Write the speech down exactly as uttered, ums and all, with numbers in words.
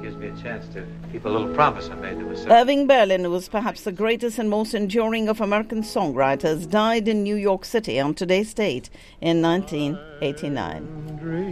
gives me a chance to keep a little promise I made to myself. Irving Berlin, who was perhaps the greatest and most enduring of American songwriters, died in New York City on today's date in nineteen eighty-nine.